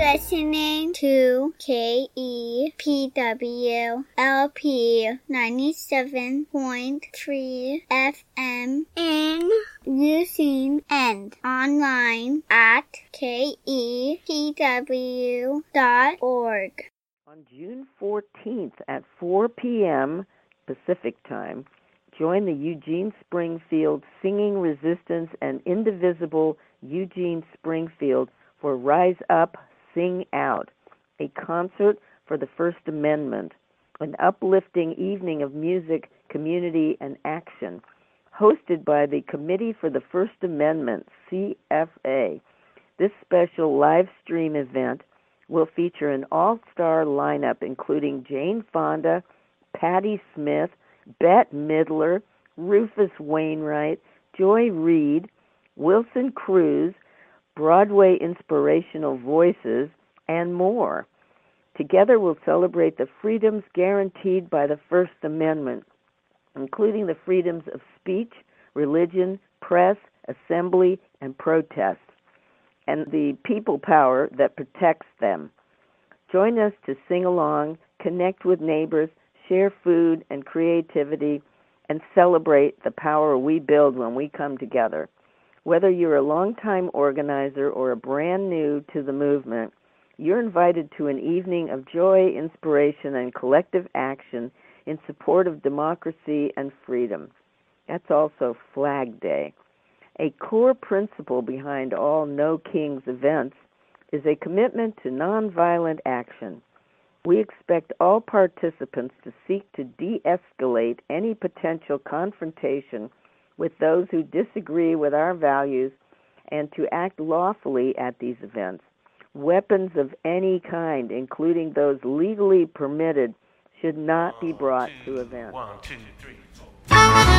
listening to KEPW LP 97.3 FM in Eugene and online at kepw.org. On June 14th at 4 p.m. Pacific Time, join the Eugene Springfield Singing Resistance and Indivisible Eugene Springfield for Rise Up, Sing Out, a concert for the First Amendment, an uplifting evening of music, community, and action, hosted by the Committee for the First Amendment, CFA. This special live stream event will feature an all-star lineup including Jane Fonda, Patti Smith, Bette Midler, Rufus Wainwright, Joy Reid, Wilson Cruz, Broadway Inspirational Voices, and more. Together we'll celebrate the freedoms guaranteed by the First Amendment, including the freedoms of speech, religion, press, assembly, and protest, and the people power that protects them. Join us to sing along, connect with neighbors, share food and creativity, and celebrate the power we build when we come together. Whether you're a longtime organizer or a brand new to the movement, you're invited to an evening of joy, inspiration, and collective action in support of democracy and freedom. That's also Flag Day. A core principle behind all No Kings events is a commitment to nonviolent action. We expect all participants to seek to de-escalate any potential confrontation with those who disagree with our values and to act lawfully at these events. Weapons of any kind, including those legally permitted, should not be brought to events. 1, 2, 3.